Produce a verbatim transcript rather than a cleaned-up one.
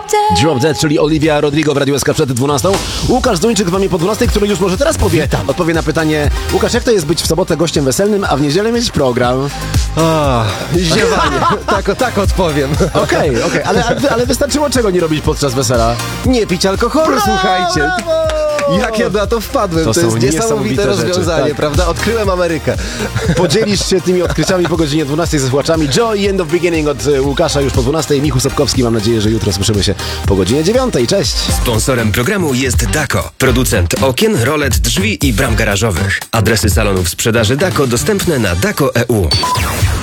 Drop Dead, czyli Olivia Rodrigo w Radiu S K przed dwunastą. Łukasz Duńczyk z wami po dwunastej, który już może teraz powie, odpowie na pytanie: Łukasz, jak to jest być w sobotę gościem weselnym, a w niedzielę mieć program? O, ziewanie. tak, tak odpowiem. Okej, okej, okay, ale, ale wystarczyło czego nie robić podczas wesela? Nie pić alkoholu, brawo, słuchajcie. Brawo! Jak ja na to wpadłem? To, to jest niesamowite, niesamowite rozwiązanie, rzeczy, tak. Prawda? Odkryłem Amerykę. Podzielisz się tymi odkryciami po godzinie dwunastej ze słuchaczami. Joy i End of Beginning od Łukasza już po dwunastej. Michał Sobkowski, mam nadzieję, że jutro słyszymy się po godzinie dziewiątej. Cześć! Sponsorem programu jest Dako, producent okien, rolet, drzwi i bram garażowych. Adresy salonów sprzedaży Dako dostępne na dako kropka e u.